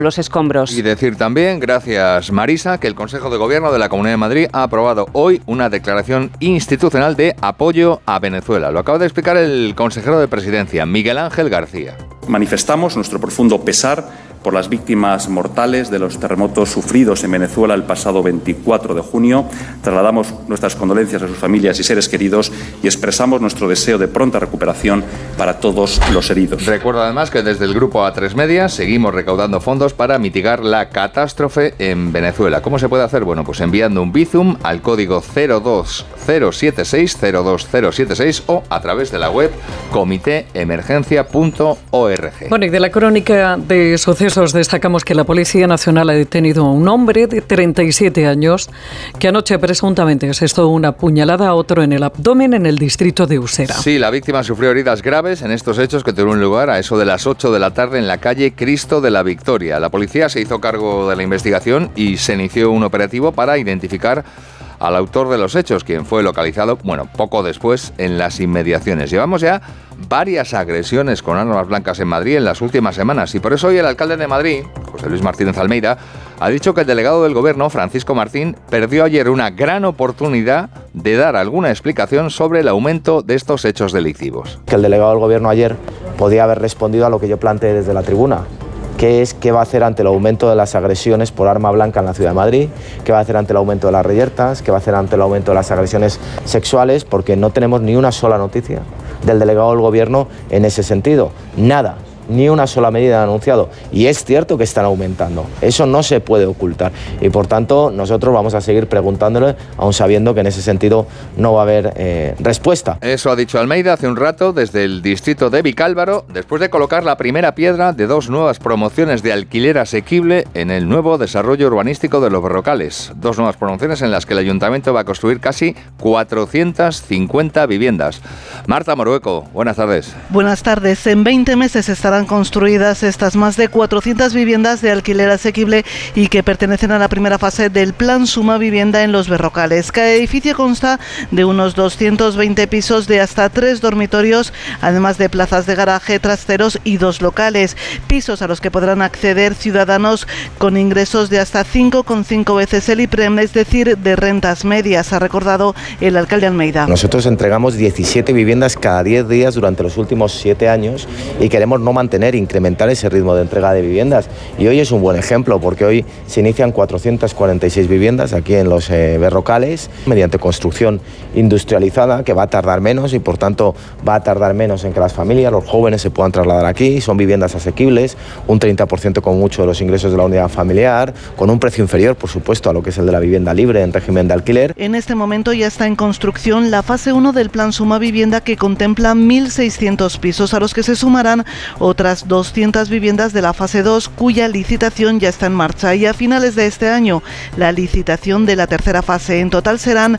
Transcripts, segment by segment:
los escombros. Y decir también, gracias Marisa, que el Consejo de Gobierno de la Comunidad de Madrid ha aprobado hoy una declaración institucional de apoyo a Venezuela. Lo acaba de explicar el consejero de Presidencia, Miguel Ángel García. Manifestamos nuestro profundo pesar por las víctimas mortales de los terremotos sufridos en Venezuela el pasado 24 de junio. Trasladamos nuestras condolencias a sus familias y seres queridos y expresamos nuestro deseo de pronta recuperación para todos los heridos. Recuerdo además que desde el grupo A3 Media seguimos recaudando fondos para mitigar la catástrofe en Venezuela. ¿Cómo se puede hacer? Bueno, pues enviando un Bizum al código 02076 o a través de la web comitéemergencia.org. Bueno, y de la crónica de sucesos destacamos que la Policía Nacional ha detenido a un hombre de 37 años que anoche presuntamente asestó una puñalada a otro en el abdomen en el distrito de Usera. Sí, la víctima sufrió heridas graves en estos hechos que tuvieron lugar a eso de las 8 de la tarde en la calle Cristo de la Victoria. La policía se hizo cargo de la investigación y se inició un operativo para identificar al autor de los hechos, quien fue localizado, poco después en las inmediaciones. Llevamos ya varias agresiones con armas blancas en Madrid en las últimas semanas y por eso hoy el alcalde de Madrid, José Luis Martínez Almeida, ha dicho que el delegado del Gobierno, Francisco Martín, perdió ayer una gran oportunidad de dar alguna explicación sobre el aumento de estos hechos delictivos. Que el delegado del Gobierno ayer podía haber respondido a lo que yo planteé desde la tribuna, que es qué va a hacer ante el aumento de las agresiones por arma blanca en la Ciudad de Madrid, qué va a hacer ante el aumento de las reyertas, qué va a hacer ante el aumento de las agresiones sexuales, porque no tenemos ni una sola noticia del delegado del Gobierno en ese sentido. Nada, ni una sola medida anunciado. Y es cierto que están aumentando, eso no se puede ocultar. Y por tanto, nosotros vamos a seguir preguntándole, aun sabiendo que en ese sentido no va a haber respuesta. Eso ha dicho Almeida hace un rato desde el distrito de Vicálvaro, después de colocar la primera piedra de 2 nuevas promociones de alquiler asequible en el nuevo desarrollo urbanístico de Los Berrocales. 2 nuevas promociones en las que el ayuntamiento va a construir casi 450 viviendas. Marta Morueco, buenas tardes. Buenas tardes. En 20 meses estarán construidas estas más de 400 viviendas de alquiler asequible y que pertenecen a la primera fase del Plan Suma Vivienda en Los Berrocales. Cada edificio consta de unos 220 pisos de hasta 3 dormitorios, además de plazas de garaje, trasteros y 2 locales. Pisos a los que podrán acceder ciudadanos con ingresos de hasta 5,5 veces el IPREM, es decir, de rentas medias, ha recordado el alcalde Almeida. Nosotros entregamos 17 viviendas cada 10 días durante los últimos 7 años y queremos no incrementar ese ritmo de entrega de viviendas. Y hoy es un buen ejemplo porque hoy se inician 446 viviendas aquí en Los Berrocales mediante construcción industrializada que va a tardar menos y por tanto va a tardar menos en que las familias, los jóvenes se puedan trasladar aquí. Son viviendas asequibles, un 30% con mucho de los ingresos de la unidad familiar, con un precio inferior, por supuesto, a lo que es el de la vivienda libre en régimen de alquiler. En este momento ya está en construcción la fase 1 del Plan Suma Vivienda, que contempla 1.600 pisos, a los que se sumarán otras 200 viviendas de la fase 2, cuya licitación ya está en marcha, y a finales de este año la licitación de la tercera fase. En total serán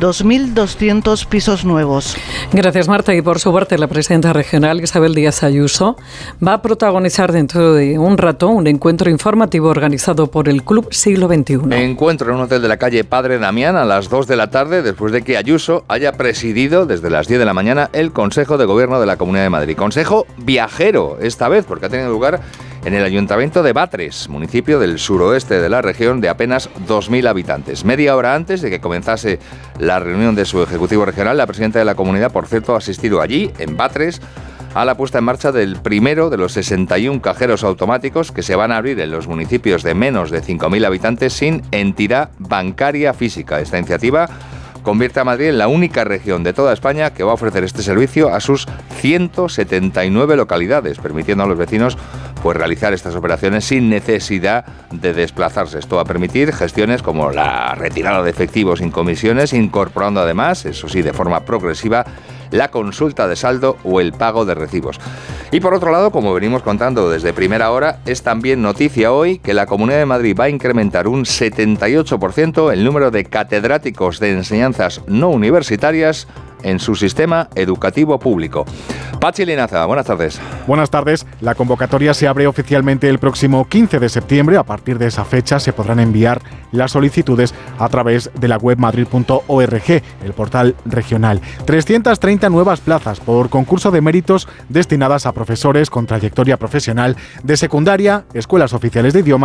2.200 pisos nuevos. Gracias, Marta. Y por su parte, la presidenta regional, Isabel Díaz Ayuso, va a protagonizar dentro de un rato un encuentro informativo organizado por el Club Siglo XXI. Encuentro en un hotel de la calle Padre Damián a las 2 de la tarde, después de que Ayuso haya presidido desde las 10 de la mañana el Consejo de Gobierno de la Comunidad de Madrid. Consejo viajero, esta vez, porque ha tenido lugar en el Ayuntamiento de Batres, municipio del suroeste de la región de apenas 2.000 habitantes. Media hora antes de que comenzase la reunión de su Ejecutivo Regional, la presidenta de la comunidad, por cierto, ha asistido allí, en Batres, a la puesta en marcha del primero de los 61 cajeros automáticos que se van a abrir en los municipios de menos de 5.000 habitantes sin entidad bancaria física. Esta iniciativa convierte a Madrid en la única región de toda España que va a ofrecer este servicio a sus 179 localidades, permitiendo a los vecinos realizar estas operaciones sin necesidad de desplazarse. Esto va a permitir gestiones como la retirada de efectivos sin comisiones, incorporando además, eso sí, de forma progresiva, la consulta de saldo o el pago de recibos. Y por otro lado, como venimos contando desde primera hora, es también noticia hoy que la Comunidad de Madrid va a incrementar un 78% el número de catedráticos de enseñanzas no universitarias en su sistema educativo público. Pachi Linaza, buenas tardes. Buenas tardes. La convocatoria se abre oficialmente el próximo 15 de septiembre. A partir de esa fecha se podrán enviar las solicitudes a través de la web madrid.org, el portal regional. 330 nuevas plazas por concurso de méritos destinadas a profesores con trayectoria profesional de secundaria, escuelas oficiales de idiomas